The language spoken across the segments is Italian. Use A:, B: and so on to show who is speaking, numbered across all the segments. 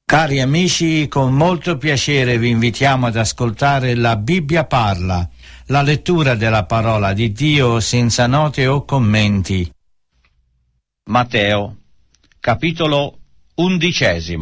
A: Cari amici, con molto piacere vi invitiamo ad ascoltare La Bibbia parla, la lettura della parola di Dio senza note o commenti.
B: Matteo, capitolo 11.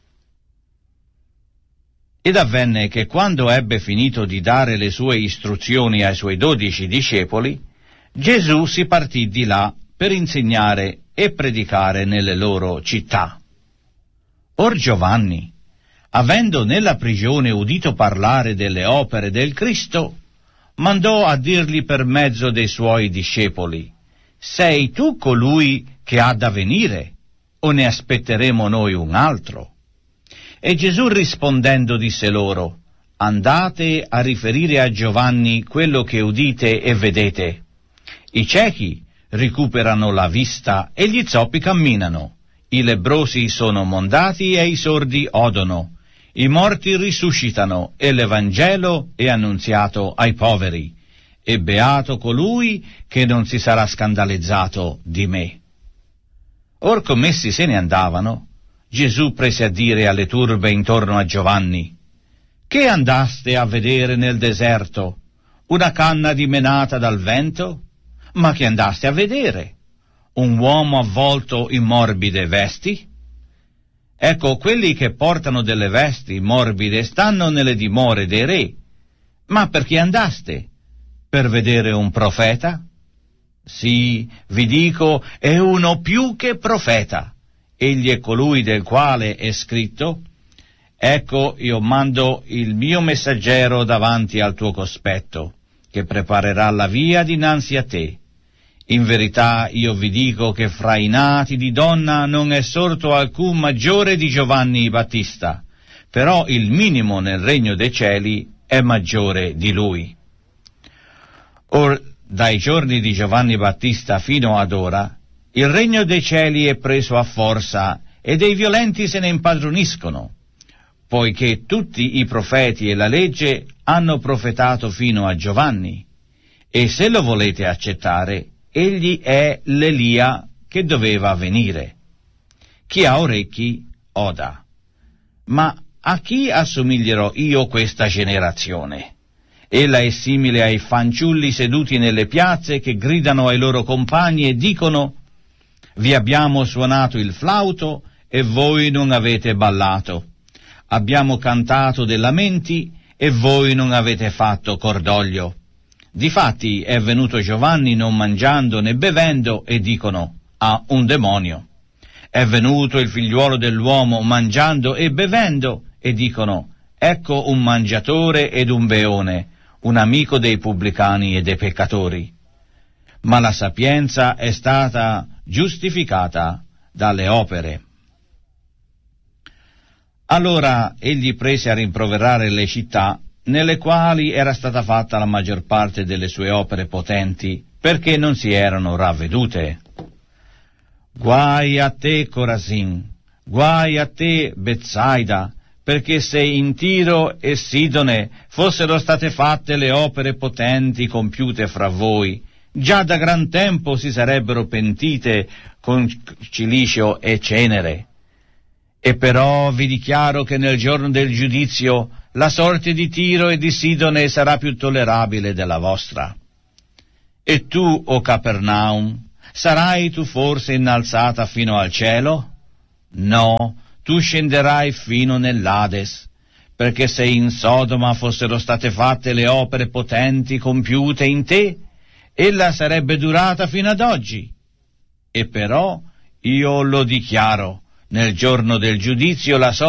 B: Ed avvenne che quando ebbe finito di dare le sue istruzioni ai suoi 12 discepoli, Gesù si partì di là per insegnare e predicare nelle loro città. Or Giovanni, avendo nella prigione udito parlare delle opere del Cristo, mandò a dirgli per mezzo dei suoi discepoli: «Sei tu colui che ha da venire, o ne aspetteremo noi un altro?» E Gesù rispondendo disse loro: «Andate a riferire a Giovanni quello che udite e vedete. I ciechi recuperano la vista e gli zoppi camminano. I lebbrosi sono mondati e i sordi odono, i morti risuscitano e l'Evangelo è annunziato ai poveri. E beato colui che non si sarà scandalizzato di me». Or come essi se ne andavano, Gesù prese a dire alle turbe intorno a Giovanni: «Che andaste a vedere nel deserto? Una canna dimenata dal vento? Ma che andaste a vedere? Un uomo avvolto in morbide vesti? Ecco, quelli che portano delle vesti morbide stanno nelle dimore dei re. Ma perché andaste? Per vedere un profeta? Sì, vi dico, è uno più che profeta. Egli è colui del quale è scritto: ecco, io mando il mio messaggero davanti al tuo cospetto, che preparerà la via dinanzi a te. In verità io vi dico che fra i nati di donna non è sorto alcun maggiore di Giovanni Battista, però il minimo nel regno dei cieli è maggiore di lui. Or, dai giorni di Giovanni Battista fino ad ora, il regno dei cieli è preso a forza e dei violenti se ne impadroniscono, poiché tutti i profeti e la legge hanno profetato fino a Giovanni. E se lo volete accettare, egli è l'Elia che doveva venire. Chi ha orecchi, oda. Ma a chi assomiglierò io questa generazione? Ella è simile ai fanciulli seduti nelle piazze che gridano ai loro compagni e dicono: «Vi abbiamo suonato il flauto e voi non avete ballato. Abbiamo cantato dei lamenti e voi non avete fatto cordoglio». Difatti è venuto Giovanni non mangiando né bevendo e dicono: «Ha un demonio». È venuto il figliuolo dell'uomo mangiando e bevendo e dicono: «Ecco un mangiatore ed un beone, un amico dei pubblicani e dei peccatori». Ma la sapienza è stata giustificata dalle opere. Allora egli prese a rimproverare le città nelle quali era stata fatta la maggior parte delle sue opere potenti, perché non si erano ravvedute. «Guai a te, Corasin! Guai a te, Betsaida! Perché se in Tiro e Sidone fossero state fatte le opere potenti compiute fra voi, già da gran tempo si sarebbero pentite con cilicio e cenere. E però vi dichiaro che nel giorno del giudizio la sorte di Tiro e di Sidone sarà più tollerabile della vostra. E tu, o Capernaum, sarai tu forse innalzata fino al cielo? No, tu scenderai fino nell'Ades, perché se in Sodoma fossero state fatte le opere potenti compiute in te, ella sarebbe durata fino ad oggi. E però io lo dichiaro, nel giorno del giudizio la sorte